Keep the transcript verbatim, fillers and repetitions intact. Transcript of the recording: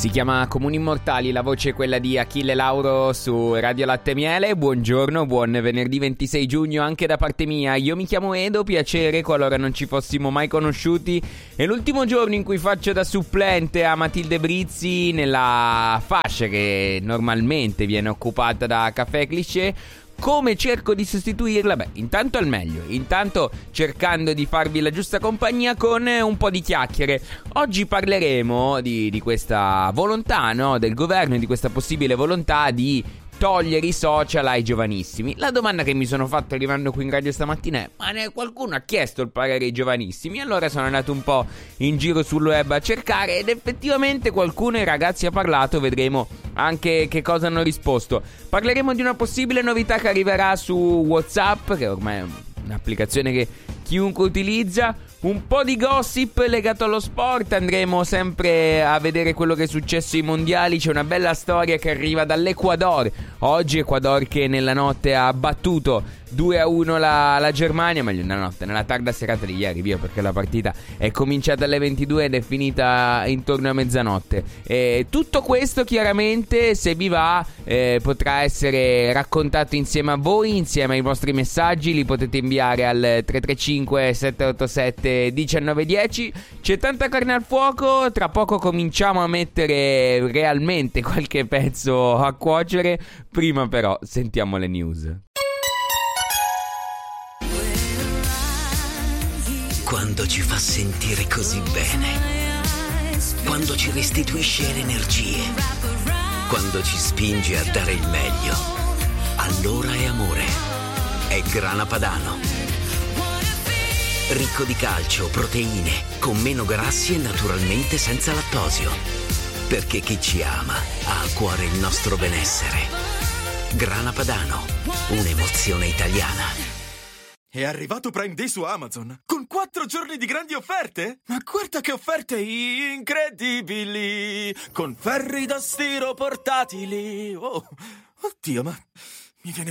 Si chiama Comuni Immortali, la voce è quella di Achille Lauro su Radio Latte e Miele. Buongiorno, buon venerdì ventisei giugno anche da parte mia. Io mi chiamo Edo, piacere qualora non ci fossimo mai conosciuti. È l'ultimo giorno in cui faccio da supplente a Matilde Brizzi nella fascia che normalmente viene occupata da Caffè Cliché. Come cerco di sostituirla? Beh, intanto al meglio, intanto cercando di farvi la giusta compagnia con un po' di chiacchiere. Oggi parleremo di, di questa volontà, no, del governo e di questa possibile volontà di togliere i social ai giovanissimi. La domanda che mi sono fatto arrivando qui in radio stamattina è: ma ne qualcuno ha chiesto il parere ai giovanissimi? Allora sono andato un po' in giro sul web a cercare ed effettivamente qualcuno, i ragazzi, ha parlato. Vedremo anche che cosa hanno risposto. Parleremo di una possibile novità che arriverà su WhatsApp, che ormai è un'applicazione che chiunque utilizza. Un po' di gossip legato allo sport. Andremo sempre a vedere quello che è successo ai mondiali. C'è una bella storia che arriva dall'Ecuador. Oggi Ecuador che nella notte ha battuto due a uno la, la Germania. Meglio nella notte, nella tarda serata di ieri, via, perché la partita è cominciata alle ventidue ed è finita intorno a mezzanotte. E tutto questo chiaramente, se vi va, eh, potrà essere raccontato insieme a voi, insieme ai vostri messaggi. Li potete inviare al tre tre cinque sette otto sette uno nove uno zero. C'è tanta carne al fuoco. Tra poco cominciamo a mettere realmente qualche pezzo a cuocere. Prima però sentiamo le news. Quando ci fa sentire così bene, quando ci restituisce le energie, quando ci spinge a dare il meglio, allora è amore. È Grana Padano. Ricco di calcio, proteine, con meno grassi e naturalmente senza lattosio. Perché chi ci ama ha a cuore il nostro benessere. Grana Padano, un'emozione italiana. È arrivato Prime Day su Amazon, con quattro giorni di grandi offerte? Ma guarda che offerte incredibili! Con ferri da stiro portatili! Oh, oddio, ma mi viene